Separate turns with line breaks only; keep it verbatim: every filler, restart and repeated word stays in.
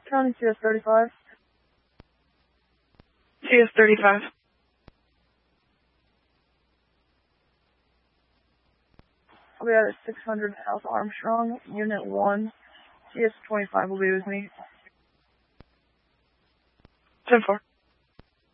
County C S thirty-five.
C S thirty-five.
I'll be out at six hundred South Armstrong, Unit one. C S twenty-five will be with me.
ten four.